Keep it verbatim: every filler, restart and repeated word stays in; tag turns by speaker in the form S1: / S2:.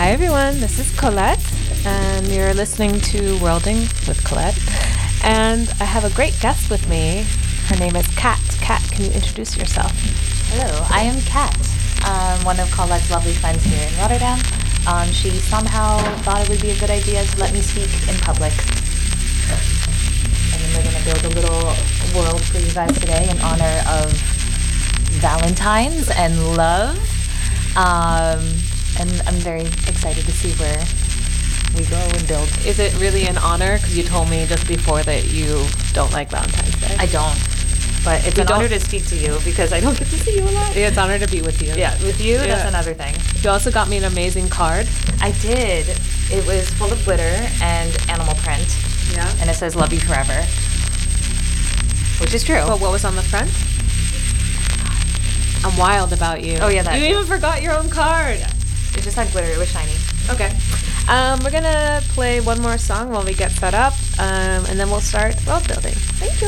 S1: Hi everyone, this is Colette, and you're listening to Worlding with Colette. And I have a great guest with me. Her name is Kat. Kat, can you introduce yourself?
S2: Hello, I am Kat, um, one of Colette's lovely friends here in Rotterdam. Um, she somehow thought it would be a good idea to let me speak in public. And then we're going to build a little world for you guys today in honor of Valentine's and love. Um, and I'm very excited to see where we go and build.
S1: Is it really an honor? Because you told me just before that you don't like Valentine's Day.
S2: I don't. But it's
S1: We
S2: an
S1: don't-
S2: honor to speak to you because I don't get to see you a lot.
S1: Yeah, it's an honor to be with you.
S2: Yeah, with you,
S1: Yeah.
S2: that's another thing.
S1: You also got me an amazing card.
S2: I did. It was full of glitter and animal print,
S1: Yeah.
S2: and it says "Love you forever," which is true.
S1: But what was on the front? I'm wild about you.
S2: Oh, yeah, that
S1: You
S2: too.
S1: even forgot your own card.
S2: It just had glitter. It was shiny.
S1: Okay. Um, we're gonna play one more song while we get set up, um, and then we'll start world building. Thank you.